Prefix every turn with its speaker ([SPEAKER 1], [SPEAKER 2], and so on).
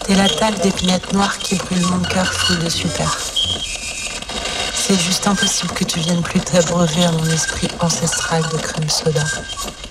[SPEAKER 1] Et la taque d'épinettes noires qui brûle mon cœur full de super. C'est juste impossible que tu viennes plus t'abreuver à mon esprit ancestral de crème soda.